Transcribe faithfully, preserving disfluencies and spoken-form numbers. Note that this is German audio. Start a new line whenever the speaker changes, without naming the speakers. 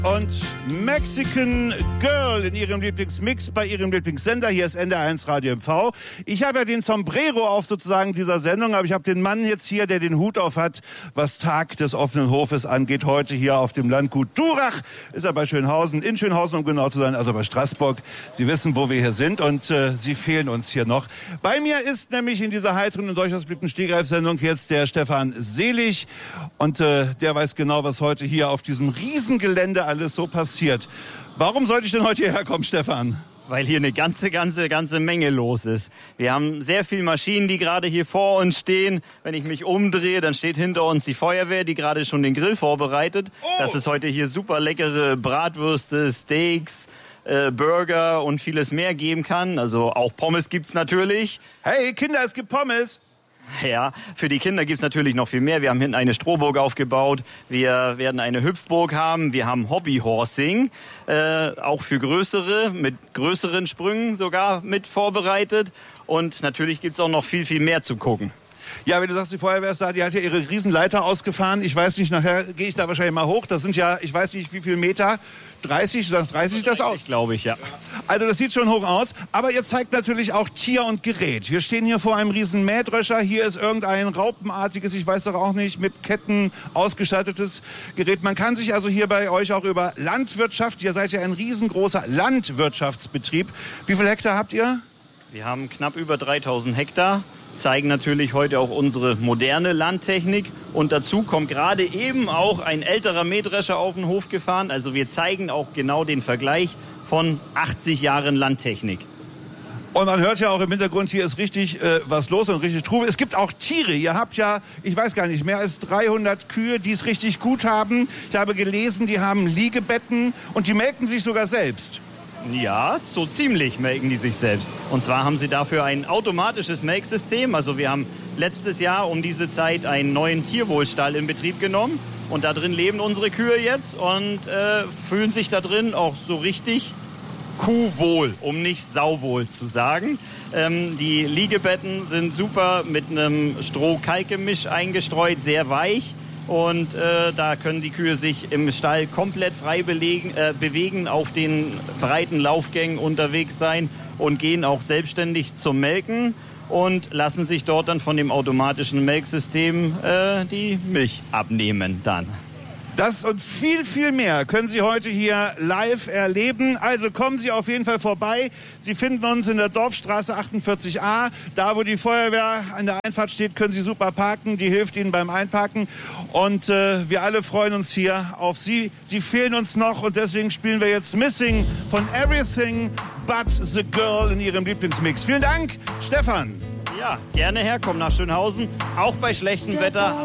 und Mexican Girl in ihrem Lieblingsmix bei ihrem Lieblingssender. Hier ist N D R eins Radio M V. Ich habe ja den Sombrero auf sozusagen dieser Sendung, aber ich habe den Mann jetzt hier, der den Hut auf hat, was Tag des offenen Hofes angeht. Heute hier auf dem Landgut Durach ist er bei Schönhausen, in Schönhausen, um genau zu sein, also bei Straßburg. Sie wissen, wo wir hier sind und äh, Sie fehlen uns hier noch. Bei mir ist nämlich in dieser heiteren und durchaus beliebten Stehgreifsendung jetzt der Stefan Selig und äh, der weiß genau, was heute hier auf diesem Riesengelände alles so passiert. Warum sollte ich denn heute hierher kommen, Stefan?
Weil hier eine ganze, ganze, ganze Menge los ist. Wir haben sehr viele Maschinen, die gerade hier vor uns stehen. Wenn ich mich umdrehe, dann steht hinter uns die Feuerwehr, die gerade schon den Grill vorbereitet. Oh. Dass es heute hier super leckere Bratwürste, Steaks, äh, Burger und vieles mehr geben kann. Also auch Pommes gibt's natürlich.
Hey Kinder, es gibt Pommes!
Ja, für die Kinder gibt's natürlich noch viel mehr. Wir haben hinten eine Strohburg aufgebaut. Wir werden eine Hüpfburg haben. Wir haben Hobbyhorsing, äh, auch für größere, mit größeren Sprüngen sogar mit vorbereitet. Und natürlich gibt's auch noch viel, viel mehr zu gucken.
Ja, wenn du sagst, die Feuerwehr ist da, die hat ja ihre Riesenleiter ausgefahren. Ich weiß nicht, nachher gehe ich da wahrscheinlich mal hoch. Das sind ja, ich weiß nicht, wie viel Meter. dreißig, dreißig sieht das aus?
Glaube ich, ja.
Also das sieht schon hoch aus. Aber ihr zeigt natürlich auch Tier und Gerät. Wir stehen hier vor einem riesen Mähdrescher. Hier ist irgendein raupenartiges, ich weiß doch auch nicht, mit Ketten ausgestattetes Gerät. Man kann sich also hier bei euch auch über Landwirtschaft, ihr seid ja ein riesengroßer Landwirtschaftsbetrieb. Wie viele Hektar habt ihr?
Wir haben knapp über dreitausend Hektar. Zeigen natürlich heute auch unsere moderne Landtechnik. Und dazu kommt gerade eben auch ein älterer Mähdrescher auf den Hof gefahren. Also wir zeigen auch genau den Vergleich von achtzig Jahren Landtechnik.
Und man hört ja auch im Hintergrund, hier ist richtig äh, was los und richtig Trubel. Es gibt auch Tiere. Ihr habt ja, ich weiß gar nicht, mehr als dreihundert Kühe, die es richtig gut haben. Ich habe gelesen, die haben Liegebetten und die melken sich sogar selbst.
Ja, so ziemlich melken die sich selbst. Und zwar haben sie dafür ein automatisches Melksystem. Also wir haben letztes Jahr um diese Zeit einen neuen Tierwohlstall in Betrieb genommen. Und da drin leben unsere Kühe jetzt und äh, fühlen sich da drin auch so richtig kuhwohl, um nicht sauwohl zu sagen. Ähm, die Liegebetten sind super mit einem Stroh-Kalk-Gemisch eingestreut, sehr weich. Und äh, da können die Kühe sich im Stall komplett frei belegen, äh, bewegen, auf den breiten Laufgängen unterwegs sein und gehen auch selbstständig zum Melken und lassen sich dort dann von dem automatischen Melksystem äh, die Milch abnehmen dann.
Das und viel, viel mehr können Sie heute hier live erleben. Also kommen Sie auf jeden Fall vorbei. Sie finden uns in der Dorfstraße achtundvierzig a. Da, wo die Feuerwehr an der Einfahrt steht, können Sie super parken. Die hilft Ihnen beim Einparken. Und äh, wir alle freuen uns hier auf Sie. Sie fehlen uns noch und deswegen spielen wir jetzt Missing von Everything But the Girl in Ihrem Lieblingsmix. Vielen Dank, Stefan.
Ja, gerne herkommen nach Schönhausen, auch bei schlechtem Wetter.